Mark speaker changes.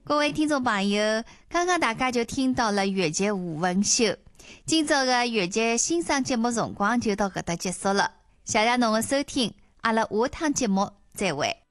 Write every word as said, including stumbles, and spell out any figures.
Speaker 1: 各位聽眾朋友，剛剛大家就聽到了越節吳文秀。今朝嘅越節欣賞節目辰光就到搿搭結束了，謝謝侬嘅收聽，阿拉下趟節目再會。